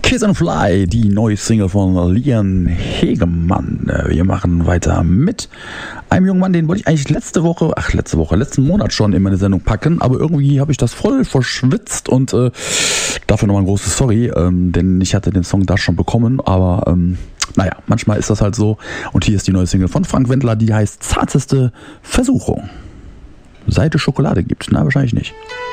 Kiss and Fly, die neue Single von Lian Hegemann. Wir machen weiter mit einem jungen Mann, den wollte ich eigentlich letzten Monat schon in meine Sendung packen, aber irgendwie habe ich das voll verschwitzt und dafür nochmal ein großes Sorry, denn ich hatte den Song da schon bekommen, aber naja, manchmal ist das halt so. Und hier ist die neue Single von Frank Wendler, die heißt Zarteste Versuchung. Seit es Schokolade gibt, na wahrscheinlich nicht.